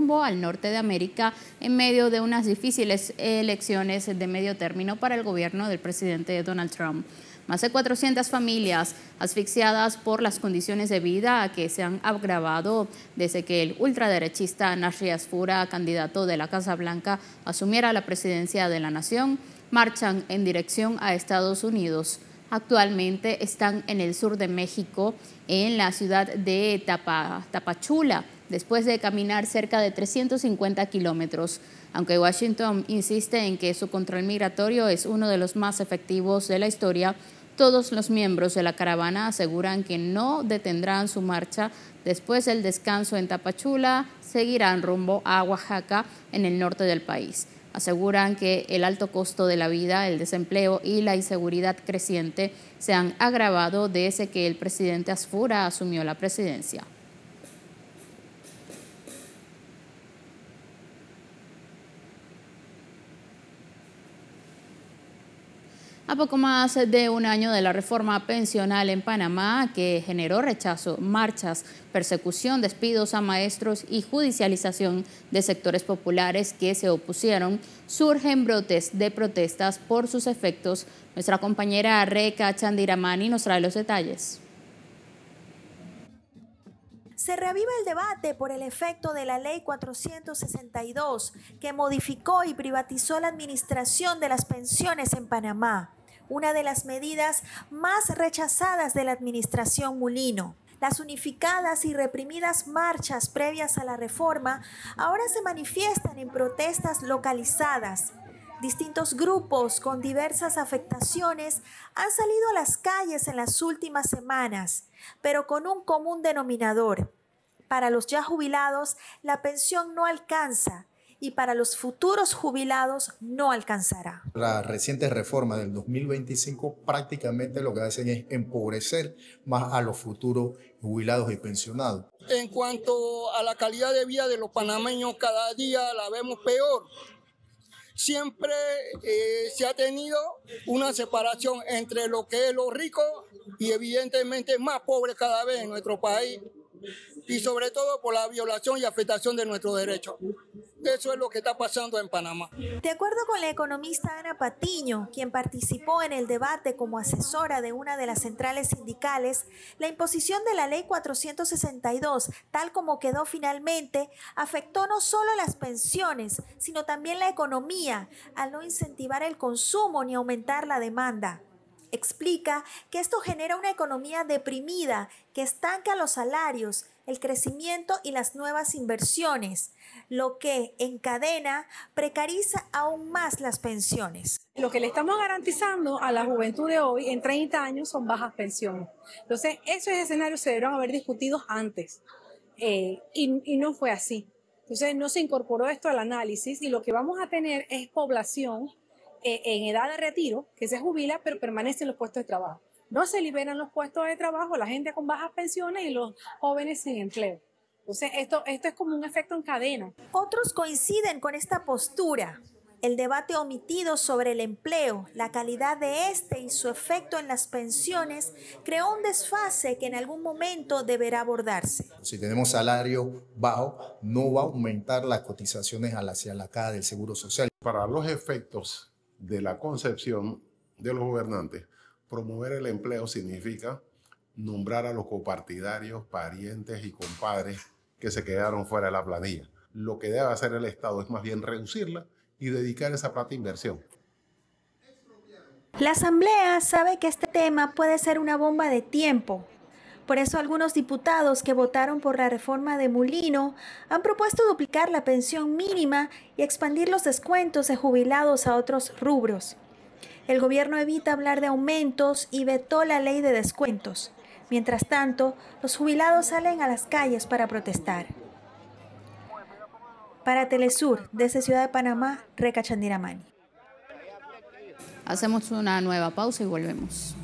rumbo al norte de América en medio de unas difíciles elecciones de medio término para el gobierno del presidente Donald Trump. Más de 400 familias asfixiadas por las condiciones de vida que se han agravado desde que el ultraderechista Nasri Asfoura, candidato de la Casa Blanca, asumiera la presidencia de la nación, marchan en dirección a Estados Unidos. Actualmente están en el sur de México, en la ciudad de Tapachula, después de caminar cerca de 350 kilómetros. Aunque Washington insiste en que su control migratorio es uno de los más efectivos de la historia, todos los miembros de la caravana aseguran que no detendrán su marcha. Después del descanso en Tapachula, seguirán rumbo a Oaxaca, en el norte del país. Aseguran que el alto costo de la vida, el desempleo y la inseguridad creciente se han agravado desde que el presidente Asfoura asumió la presidencia. A poco más de un año de la reforma pensional en Panamá, que generó rechazo, marchas, persecución, despidos a maestros y judicialización de sectores populares que se opusieron, surgen brotes de protestas por sus efectos. Nuestra compañera Reca Chandiramani nos trae los detalles. Se reaviva el debate por el efecto de la Ley 462, que modificó y privatizó la administración de las pensiones en Panamá, una de las medidas más rechazadas de la administración Mulino. Las unificadas y reprimidas marchas previas a la reforma ahora se manifiestan en protestas localizadas. Distintos grupos con diversas afectaciones han salido a las calles en las últimas semanas, pero con un común denominador. Para los ya jubilados, la pensión no alcanza y para los futuros jubilados no alcanzará. La reciente reforma del 2025 prácticamente lo que hacen es empobrecer más a los futuros jubilados y pensionados. En cuanto a la calidad de vida de los panameños, cada día la vemos peor. Siempre se ha tenido una separación entre lo que es lo rico y evidentemente más pobre cada vez en nuestro país, y sobre todo por la violación y afectación de nuestros derechos. Eso es lo que está pasando en Panamá. De acuerdo con la economista Ana Patiño, quien participó en el debate como asesora de una de las centrales sindicales, la imposición de la Ley 462, tal como quedó finalmente, afectó no solo las pensiones, sino también la economía, al no incentivar el consumo ni aumentar la demanda. Explica que esto genera una economía deprimida que estanca los salarios, el crecimiento y las nuevas inversiones, lo que en cadena precariza aún más las pensiones. Lo que le estamos garantizando a la juventud de hoy en 30 años son bajas pensiones. Entonces, esos escenarios se debieron haber discutido antes y no fue así. Entonces, no se incorporó esto al análisis y lo que vamos a tener es población en edad de retiro que se jubila pero permanece en los puestos de trabajo. No se liberan los puestos de trabajo, la gente con bajas pensiones y los jóvenes sin empleo. Entonces, esto es como un efecto en cadena. Otros coinciden con esta postura. El debate omitido sobre el empleo, la calidad de este y su efecto en las pensiones creó un desfase que en algún momento deberá abordarse. Si tenemos salario bajo, no va a aumentar las cotizaciones hacia la caja del Seguro Social. Para los efectos de la concepción de los gobernantes, promover el empleo significa nombrar a los copartidarios, parientes y compadres que se quedaron fuera de la planilla. Lo que debe hacer el Estado es más bien reducirla y dedicar esa plata a inversión. La Asamblea sabe que este tema puede ser una bomba de tiempo. Por eso algunos diputados que votaron por la reforma de Mulino han propuesto duplicar la pensión mínima y expandir los descuentos de jubilados a otros rubros. El gobierno evita hablar de aumentos y vetó la ley de descuentos. Mientras tanto, los jubilados salen a las calles para protestar. Para Telesur, desde Ciudad de Panamá, Reca Chandiramani. Hacemos una nueva pausa y volvemos.